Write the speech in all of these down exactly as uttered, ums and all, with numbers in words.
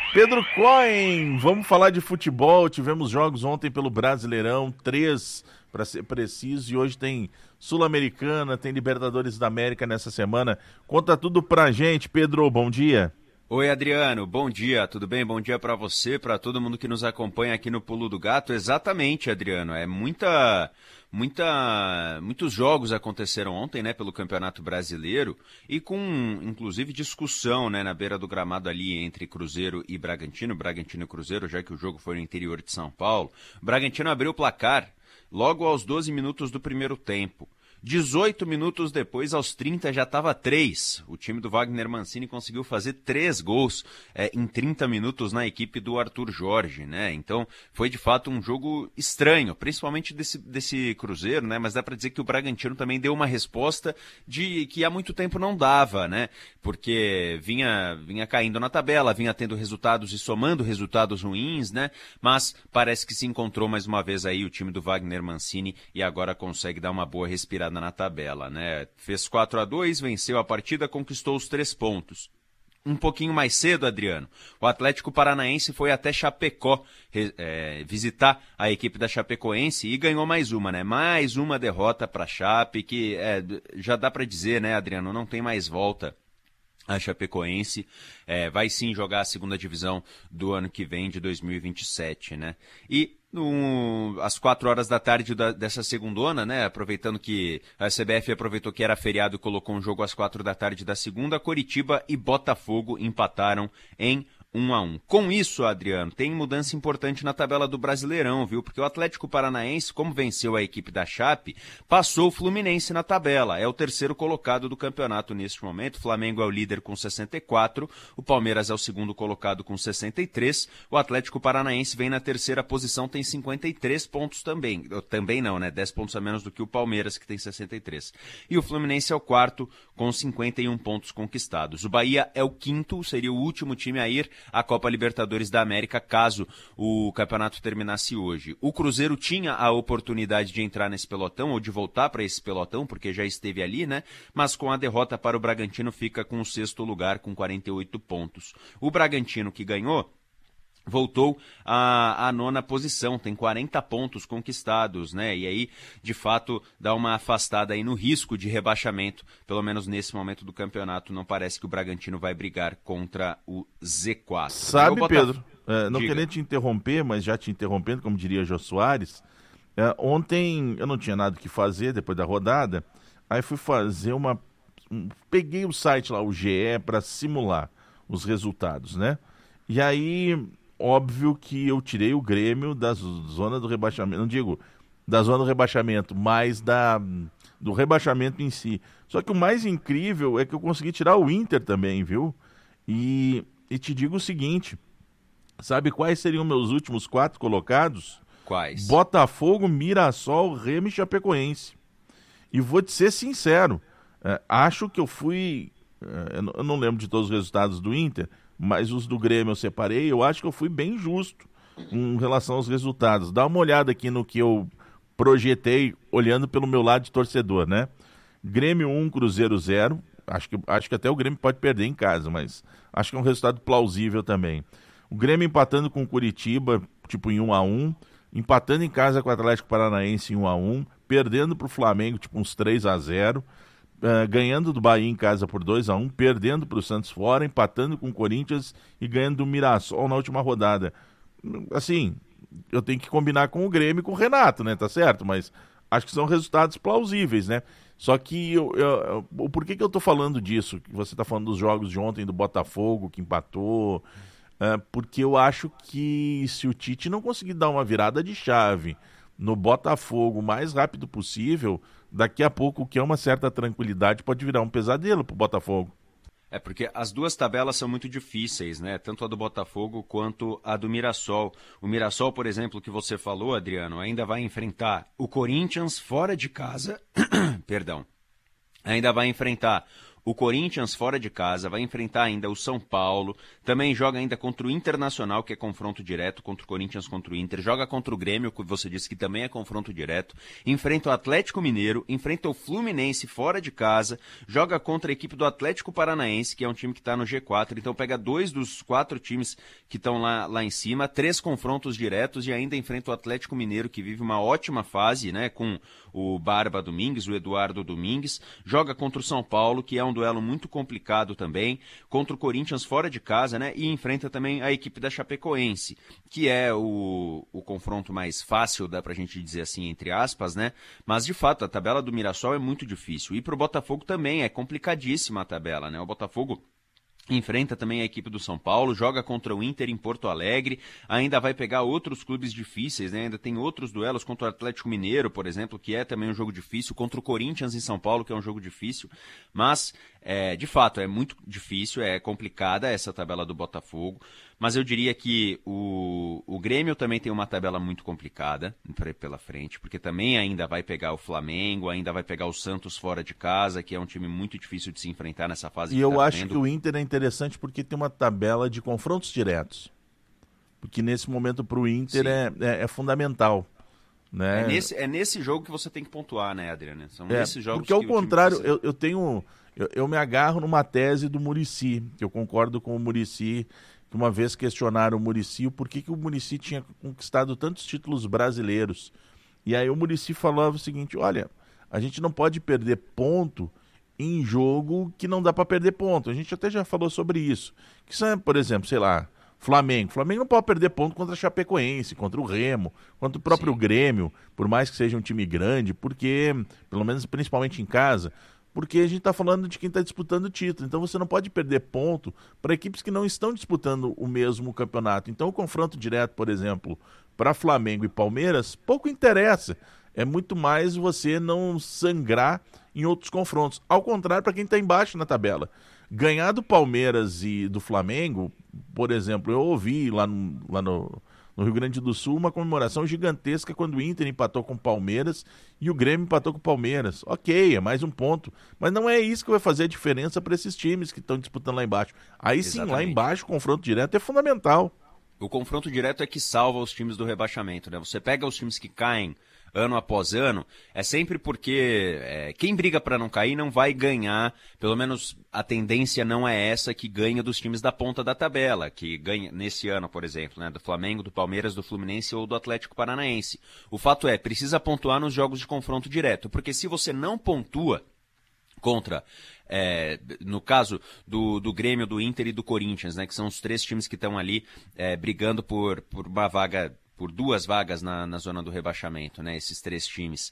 Pedro Cohen, vamos falar de futebol. Tivemos jogos ontem pelo Brasileirão, três para ser preciso, e hoje tem Sul-Americana, tem Libertadores da América nessa semana. Conta tudo pra gente, Pedro, bom dia. Oi, Adriano, bom dia, tudo bem? Bom dia para você, para todo mundo que nos acompanha aqui no Pulo do Gato. Exatamente, Adriano, é muita, muita, muitos jogos aconteceram ontem, né, pelo Campeonato Brasileiro e com, inclusive, discussão, né, na beira do gramado ali entre Cruzeiro e Bragantino, Bragantino e Cruzeiro, já que o jogo foi no interior de São Paulo. O Bragantino abriu o placar logo aos doze minutos do primeiro tempo. dezoito minutos depois, aos trinta, já estava três. O time do Wagner Mancini conseguiu fazer três gols é, em trinta minutos na equipe do Arthur Jorge, né? Então, foi de fato um jogo estranho, principalmente desse, desse Cruzeiro, né? Mas dá para dizer que o Bragantino também deu uma resposta de que há muito tempo não dava, né? Porque vinha, vinha caindo na tabela, vinha tendo resultados e somando resultados ruins, né? Mas parece que se encontrou mais uma vez aí o time do Wagner Mancini e agora consegue dar uma boa respirada na tabela, né? Fez quatro a dois, venceu a partida, conquistou os três pontos. Um pouquinho mais cedo, Adriano, o Atlético Paranaense foi até Chapecó é, visitar a equipe da Chapecoense e ganhou mais uma, né? Mais uma derrota para a Chape, que é, já dá para dizer, né, Adriano, não tem mais volta. A Chapecoense é, vai sim jogar a segunda divisão do ano que vem, de dois mil e vinte e sete, né? E no, às quatro horas da tarde da, dessa segundona, né? Aproveitando que a C B F aproveitou que era feriado e colocou um jogo às quatro da tarde da segunda, Coritiba e Botafogo empataram em um a um. Com isso, Adriano, tem mudança importante na tabela do Brasileirão, viu? Porque o Atlético Paranaense, como venceu a equipe da Chape, passou o Fluminense na tabela. É o terceiro colocado do campeonato neste momento. O Flamengo é o líder com sessenta e quatro, o Palmeiras é o segundo colocado com sessenta e três, o Atlético Paranaense vem na terceira posição, tem cinquenta e três pontos também. Também não, né? dez pontos a menos do que o Palmeiras, que tem sessenta e três. E o Fluminense é o quarto, com cinquenta e um pontos conquistados. O Bahia é o quinto, seria o último time a ir a Copa Libertadores da América, caso o campeonato terminasse hoje. O Cruzeiro tinha a oportunidade de entrar nesse pelotão, ou de voltar para esse pelotão, porque já esteve ali, né? Mas com a derrota para o Bragantino fica com o sexto lugar, com quarenta e oito pontos. O Bragantino, que ganhou, voltou à, à nona posição, tem quarenta pontos conquistados, né? E aí, de fato, dá uma afastada aí no risco de rebaixamento. Pelo menos nesse momento do campeonato, não parece que o Bragantino vai brigar contra o Z quatro. Sabe, Botaf... Pedro, é, não querendo te interromper, mas já te interrompendo, como diria Jô Soares, é, ontem eu não tinha nada o que fazer depois da rodada, aí fui fazer uma... Um, peguei o site lá, o G E, para simular os resultados, né? E aí... Óbvio que eu tirei o Grêmio da zona do rebaixamento, não digo da zona do rebaixamento, mas da, do rebaixamento em si. Só que o mais incrível é que eu consegui tirar o Inter também, viu? E, e te digo o seguinte, sabe quais seriam meus últimos quatro colocados? Quais? Botafogo, Mirassol, Remo e Chapecoense. E vou te ser sincero, é, acho que eu fui, é, eu não lembro de todos os resultados do Inter, mas os do Grêmio eu separei, eu acho que eu fui bem justo em relação aos resultados. Dá uma olhada aqui no que eu projetei, olhando pelo meu lado de torcedor, né? Grêmio um, Cruzeiro zero, acho que, acho que até o Grêmio pode perder em casa, mas acho que é um resultado plausível também. O Grêmio empatando com o Curitiba, tipo em um a um, empatando em casa com o Atlético Paranaense em um a um, perdendo para o Flamengo, tipo uns três a zero, Uh, ganhando do Bahia em casa por dois a um, perdendo para o Santos fora, empatando com o Corinthians e ganhando do Mirassol na última rodada. Assim, eu tenho que combinar com o Grêmio e com o Renato, né? Tá certo? Mas acho que são resultados plausíveis, né? Só que eu, eu, eu, por que que eu tô falando disso? Você tá falando dos jogos de ontem do Botafogo, que empatou. Uh, porque eu acho que se o Tite não conseguir dar uma virada de chave no Botafogo o mais rápido possível, daqui a pouco o que é uma certa tranquilidade pode virar um pesadelo pro Botafogo. É porque as duas tabelas são muito difíceis, né? Tanto a do Botafogo quanto a do Mirassol. O Mirassol, por exemplo, que você falou, Adriano, ainda vai enfrentar o Corinthians fora de casa, perdão, ainda vai enfrentar o Corinthians fora de casa, vai enfrentar ainda o São Paulo, também joga ainda contra o Internacional, que é confronto direto, contra o Corinthians, contra o Inter, joga contra o Grêmio, que você disse que também é confronto direto, enfrenta o Atlético Mineiro, enfrenta o Fluminense fora de casa, joga contra a equipe do Atlético Paranaense, que é um time que está no G quatro, então pega dois dos quatro times que estão lá, lá em cima, três confrontos diretos e ainda enfrenta o Atlético Mineiro, que vive uma ótima fase, né, com o Barba Domingues, o Eduardo Domingues, joga contra o São Paulo, que é um duelo muito complicado também, contra o Corinthians fora de casa, né, e enfrenta também a equipe da Chapecoense, que é o, o confronto mais fácil, dá pra gente dizer assim, entre aspas, né, mas de fato a tabela do Mirassol é muito difícil, e pro Botafogo também é complicadíssima a tabela, né, o Botafogo enfrenta também a equipe do São Paulo, joga contra o Inter em Porto Alegre, ainda vai pegar outros clubes difíceis, né? Ainda tem outros duelos contra o Atlético Mineiro, por exemplo, que é também um jogo difícil, contra o Corinthians em São Paulo, que é um jogo difícil, mas, é, de fato, é muito difícil, é complicada essa tabela do Botafogo, mas eu diria que o, o Grêmio também tem uma tabela muito complicada pela frente, porque também ainda vai pegar o Flamengo, ainda vai pegar o Santos fora de casa, que é um time muito difícil de se enfrentar nessa fase. E eu tá acho vendo. que o Inter é interessante porque tem uma tabela de confrontos diretos, porque nesse momento para o Inter é, é, é fundamental. Né? É, nesse, é nesse jogo que você tem que pontuar, né, Adriano? São é, nesses jogos porque ao que contrário, precisa... eu, eu tenho... Eu, eu me agarro numa tese do Muricy, que eu concordo com o Muricy, que uma vez questionaram o Muricy o porquê que o Muricy tinha conquistado tantos títulos brasileiros. E aí o Muricy falava o seguinte, olha, a gente não pode perder ponto em jogo que não dá para perder ponto. A gente até já falou sobre isso. Que são, por exemplo, sei lá, Flamengo. Flamengo não pode perder ponto contra a Chapecoense, contra o Remo, contra o próprio Sim. Grêmio, por mais que seja um time grande, porque, pelo menos principalmente em casa, porque a gente está falando de quem está disputando o título. Então você não pode perder ponto para equipes que não estão disputando o mesmo campeonato. Então o confronto direto, por exemplo, para Flamengo e Palmeiras, pouco interessa. É muito mais você não sangrar em outros confrontos. Ao contrário, para quem está embaixo na tabela. Ganhar do Palmeiras e do Flamengo, por exemplo, eu ouvi lá no, lá no, no Rio Grande do Sul uma comemoração gigantesca quando o Inter empatou com o Palmeiras e o Grêmio empatou com o Palmeiras. Ok, é mais um ponto. Mas não é isso que vai fazer a diferença para esses times que estão disputando lá embaixo. Aí sim, Exatamente. Lá embaixo, o confronto direto é fundamental. O confronto direto é que salva os times do rebaixamento, né? Você pega os times que caem ano após ano, é sempre porque é, quem briga para não cair não vai ganhar, pelo menos a tendência não é essa que ganha dos times da ponta da tabela, que ganha nesse ano, por exemplo, né, do Flamengo, do Palmeiras, do Fluminense ou do Atlético Paranaense. O fato é, precisa pontuar nos jogos de confronto direto, porque se você não pontua contra, é, no caso do, do Grêmio, do Inter e do Corinthians, né, que são os três times que estão ali é, brigando por, por uma vaga, por duas vagas na, na zona do rebaixamento, né, esses três times.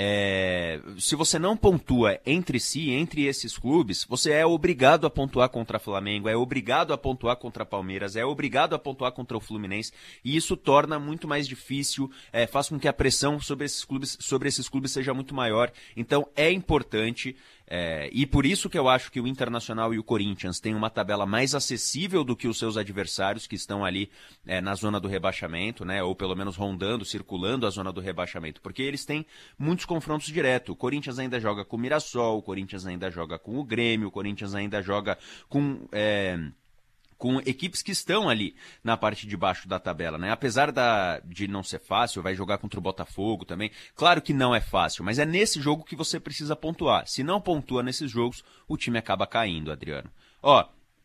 É, se você não pontua entre si, entre esses clubes, você é obrigado a pontuar contra Flamengo, é obrigado a pontuar contra Palmeiras, é obrigado a pontuar contra o Fluminense, e isso torna muito mais difícil, é, faz com que a pressão sobre esses clubes, sobre esses clubes seja muito maior. Então é importante, é, e por isso que eu acho que o Internacional e o Corinthians têm uma tabela mais acessível do que os seus adversários que estão ali é, na zona do rebaixamento, né, ou pelo menos rondando, circulando a zona do rebaixamento, porque eles têm muitos confrontos diretos. O Corinthians ainda joga com o Mirassol, o Corinthians ainda joga com o Grêmio, o Corinthians ainda joga com... É... com equipes que estão ali na parte de baixo da tabela, né? Apesar da, de não ser fácil, vai jogar contra o Botafogo também. Claro que não é fácil, mas é nesse jogo que você precisa pontuar. Se não pontua nesses jogos, o time acaba caindo, Adriano. Ó,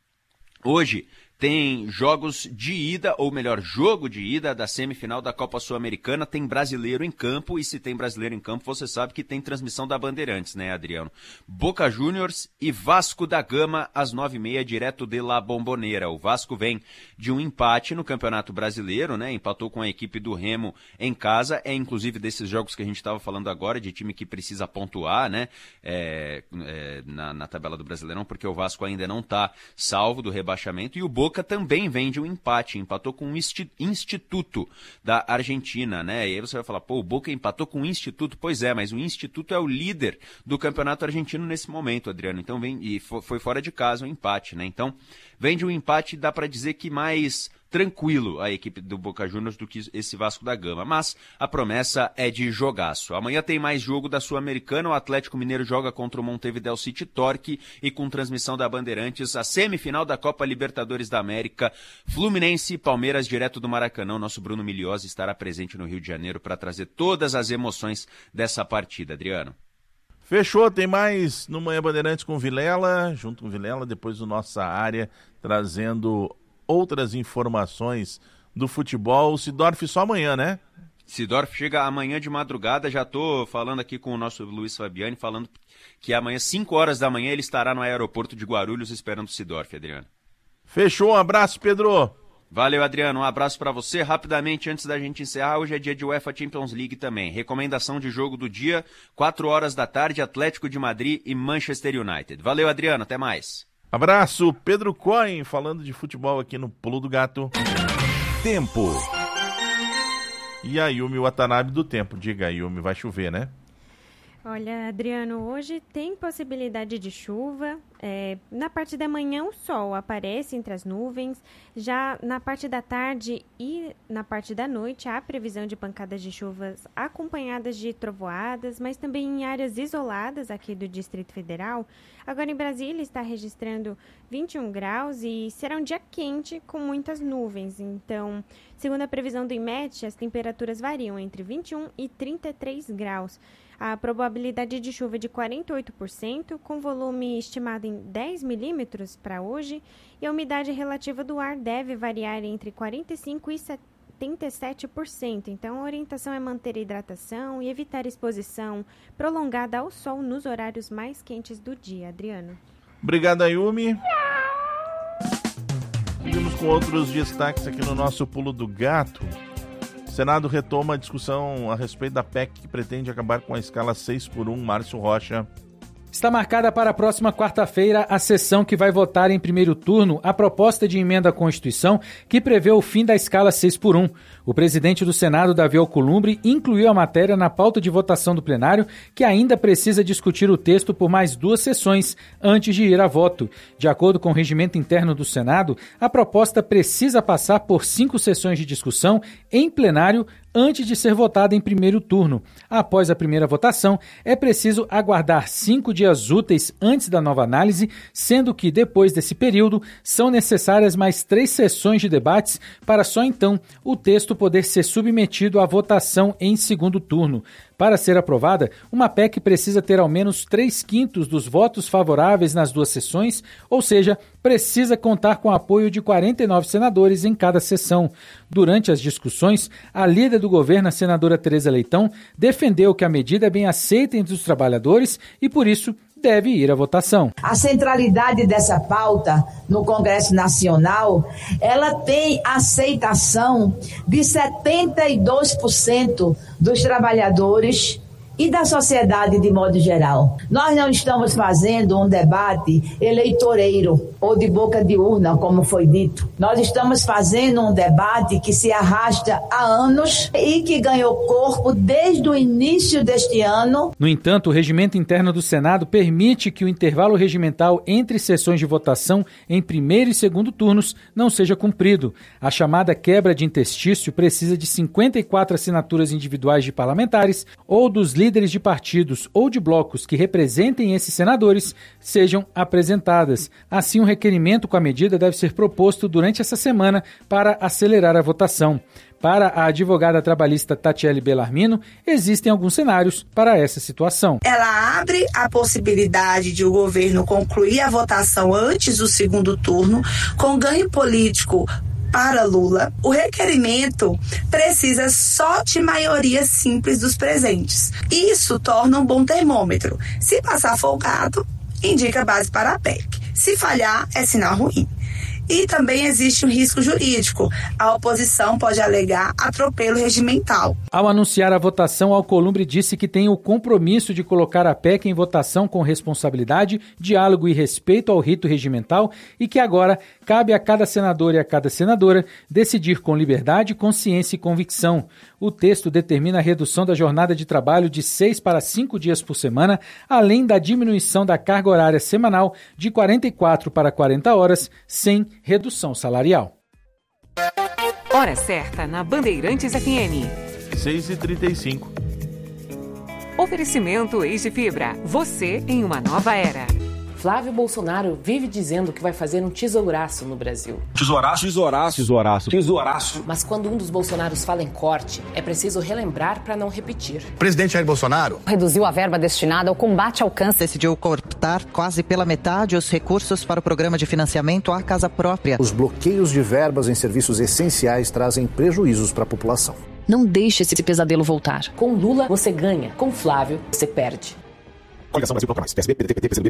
hoje tem jogos de ida, ou melhor, jogo de ida da semifinal da Copa Sul-Americana, tem brasileiro em campo, e se tem brasileiro em campo, você sabe que tem transmissão da Bandeirantes, né, Adriano? Boca Juniors e Vasco da Gama, às nove e meia, direto de La Bombonera. O Vasco vem de um empate no Campeonato Brasileiro, né, empatou com a equipe do Remo em casa, é inclusive desses jogos que a gente estava falando agora, de time que precisa pontuar, né, é, é, na, na tabela do Brasileirão, porque o Vasco ainda não está salvo do rebaixamento, e o Boca também vem de um empate, empatou com o Instituto da Argentina, né? E aí você vai falar, pô, o Boca empatou com o Instituto, pois é, mas o Instituto é o líder do campeonato argentino nesse momento, Adriano, então vem, e foi fora de casa um empate, né? Então, vem de um empate, dá para dizer que mais tranquilo a equipe do Boca Juniors do que esse Vasco da Gama, mas a promessa é de jogaço. Amanhã tem mais jogo da Sul-Americana, o Atlético Mineiro joga contra o Montevideo City Torque e com transmissão da Bandeirantes, a semifinal da Copa Libertadores da América, Fluminense e Palmeiras direto do Maracanã. Nosso Bruno Milhiosi estará presente no Rio de Janeiro para trazer todas as emoções dessa partida, Adriano. Fechou, tem mais no Manhã Bandeirantes com o Vilela, junto com o Vilela, depois do Nossa Área, trazendo outras informações do futebol. O Sidorf só amanhã, né? Sidorf chega amanhã de madrugada, já tô falando aqui com o nosso Luiz Fabiani, falando que amanhã, cinco horas da manhã, ele estará no aeroporto de Guarulhos esperando o Sidorf, Adriano. Fechou, um abraço, Pedro. Valeu, Adriano, um abraço para você. Rapidamente, antes da gente encerrar, hoje é dia de UEFA Champions League também. Recomendação de jogo do dia, quatro horas da tarde, Atlético de Madrid e Manchester United. Valeu, Adriano, até mais. Abraço, Pedro Cohen, falando de futebol aqui no Pulo do Gato. Tempo. E a Yumi Watanabe do tempo. Diga, Yumi, vai chover, né? Olha, Adriano, hoje tem possibilidade de chuva. É, na parte da manhã o sol aparece entre as nuvens. Já na parte da tarde e na parte da noite há previsão de pancadas de chuvas acompanhadas de trovoadas, mas também em áreas isoladas aqui do Distrito Federal. Agora em Brasília está registrando vinte e um graus e será um dia quente com muitas nuvens. Então, segundo a previsão do IMET, as temperaturas variam entre vinte e um e trinta e três graus. A probabilidade de chuva é de quarenta e oito por cento, com volume estimado em dez milímetros para hoje, e a umidade relativa do ar deve variar entre quarenta e cinco por cento e setenta e sete por cento. Então, a orientação é manter a hidratação e evitar exposição prolongada ao sol nos horários mais quentes do dia. Adriano. Obrigado, Ayumi. Seguimos com outros destaques aqui no nosso Pulo do Gato. O Senado retoma a discussão a respeito da P E C que pretende acabar com a escala seis por um. Márcio Rocha. Está marcada para a próxima quarta-feira a sessão que vai votar em primeiro turno a proposta de emenda à Constituição que prevê o fim da escala seis por um. O presidente do Senado, Davi Alcolumbre, incluiu a matéria na pauta de votação do plenário, que ainda precisa discutir o texto por mais duas sessões antes de ir a voto. De acordo com o regimento interno do Senado, a proposta precisa passar por cinco sessões de discussão em plenário antes de ser votada em primeiro turno. Após a primeira votação, é preciso aguardar cinco dias úteis antes da nova análise, sendo que, depois desse período, são necessárias mais três sessões de debates para só então o texto poder ser submetido à votação em segundo turno. Para ser aprovada, uma P E C precisa ter ao menos três quintos dos votos favoráveis nas duas sessões, ou seja, precisa contar com o apoio de quarenta e nove senadores em cada sessão. Durante as discussões, a líder do governo, a senadora Tereza Leitão, defendeu que a medida é bem aceita entre os trabalhadores e, por isso, deve ir à votação. A centralidade dessa pauta no Congresso Nacional, ela tem aceitação de setenta e dois por cento dos trabalhadores e da sociedade de modo geral. Nós não estamos fazendo um debate eleitoreiro ou de boca de urna, como foi dito. Nós estamos fazendo um debate que se arrasta há anos e que ganhou corpo desde o início deste ano. No entanto, o regimento interno do Senado permite que o intervalo regimental entre sessões de votação em primeiro e segundo turnos não seja cumprido. A chamada quebra de interstício precisa de cinquenta e quatro assinaturas individuais de parlamentares ou dos líderes líderes de partidos ou de blocos que representem esses senadores sejam apresentadas. Assim, um requerimento com a medida deve ser proposto durante essa semana para acelerar a votação. Para a advogada trabalhista Tatiele Bellarmino, existem alguns cenários para essa situação. Ela abre a possibilidade de o governo concluir a votação antes do segundo turno, com ganho político para Lula. O requerimento precisa só de maioria simples dos presentes. Isso torna um bom termômetro. Se passar folgado, indica base para a P E C. Se falhar, é sinal ruim. E também existe um risco jurídico. A oposição pode alegar atropelo regimental. Ao anunciar a votação, Alcolumbre disse que tem o compromisso de colocar a P E C em votação com responsabilidade, diálogo e respeito ao rito regimental e que agora cabe a cada senador e a cada senadora decidir com liberdade, consciência e convicção. O texto determina a redução da jornada de trabalho de seis para cinco dias por semana, além da diminuição da carga horária semanal de quarenta e quatro para quarenta horas, sem redução salarial. Hora certa na Bandeirantes F M. seis e trinta e cinco. Oferecimento Age Fibra. Você em uma nova era. Flávio Bolsonaro vive dizendo que vai fazer um tesouraço no Brasil. Tesouraço, tesouraço, tesouraço, tesouraço. Mas quando um dos Bolsonaros fala em corte, é preciso relembrar para não repetir. O presidente Jair Bolsonaro reduziu a verba destinada ao combate ao câncer. Decidiu cortar quase pela metade os recursos para o programa de financiamento à casa própria. Os bloqueios de verbas em serviços essenciais trazem prejuízos para a população. Não deixe esse pesadelo voltar. Com Lula, você ganha. Com Flávio, você perde. Coligação Brasil Proclamais. P S B, P D T, P T, P C B,